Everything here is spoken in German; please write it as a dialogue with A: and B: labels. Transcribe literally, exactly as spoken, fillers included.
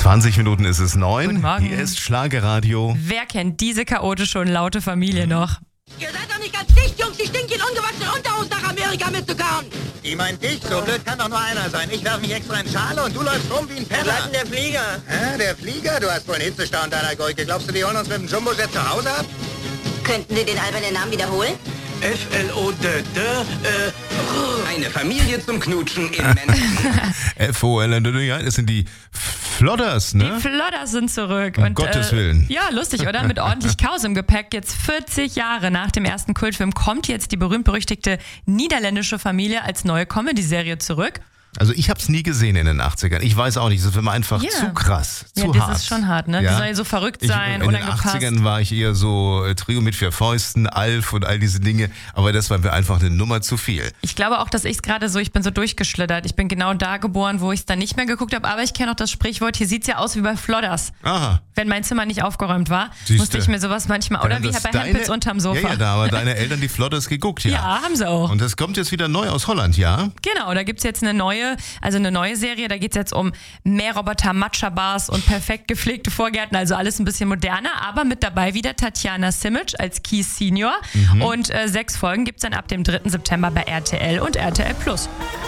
A: zwanzig Minuten ist es neun.
B: Guten Morgen.
A: Hier ist Schlagerradio.
B: Wer kennt diese chaotische und laute Familie noch?
C: Ihr seid doch nicht ganz dicht, Jungs. Ich stinke in ungewaschenen Unterhose nach Amerika mitzukauen.
D: Die meint dich? So blöd kann doch nur einer sein. Ich werfe mich extra in Schale und du läufst rum wie ein Penner.
C: Bleibt denn der Flieger?
D: Hä, der Flieger? Du hast wohl einen Hitzestau in deiner Gurke. Glaubst du, die holen uns mit dem Jumbojet zu Hause ab?
C: Könnten Sie den albernen Namen wiederholen?
E: F L O D D, äh, eine Familie zum Knutschen in Menschen.
A: F O L N D, ja, das sind die Flodders, ne?
B: Die Flodders sind zurück.
A: Um
B: und,
A: Gottes
B: äh,
A: Willen.
B: Ja, lustig, oder? Mit ordentlich Chaos im Gepäck. Jetzt vierzig Jahre nach dem ersten Kultfilm kommt jetzt die berühmt-berüchtigte niederländische Familie als neue Comedy-Serie zurück.
A: Also ich habe es nie gesehen in den achtzigern. Ich weiß auch nicht, das ist für mich einfach
B: Ja.
A: zu krass, zu
B: ja,
A: hart.
B: das ist schon hart, ne?
A: Ja.
B: Die soll ja so verrückt sein,
A: ich, in den
B: unangepasst.
A: achtzigern war ich eher so äh, Trio mit vier Fäusten, Alf und all diese Dinge. Aber das war mir einfach eine Nummer zu viel.
B: Ich glaube auch, dass ich es gerade so, ich bin so durchgeschlittert. Ich bin genau da geboren, wo ich es dann nicht mehr geguckt habe. Aber ich kenne auch das Sprichwort, hier sieht's ja aus wie bei Flodders.
A: Aha.
B: Wenn mein Zimmer nicht aufgeräumt war,
A: Siehste.
B: musste ich mir sowas manchmal, oder wie
A: Das
B: bei
A: deine-
B: Hempels unterm Sofa.
A: Ja, ja, da haben deine Eltern die Flodders geguckt, ja.
B: Ja, haben sie auch.
A: Und das kommt jetzt wieder neu aus Holland, ja?
B: Genau, da gibt's jetzt eine neue, also eine neue Serie, da geht's jetzt um Mähroboter, Matcha-Bars und perfekt gepflegte Vorgärten, also alles ein bisschen moderner, aber mit dabei wieder Tatjana Simic als Keith Senior.
A: Mhm.
B: Und äh, sechs Folgen gibt's dann ab dem dritten September bei R T L und R T L Plus.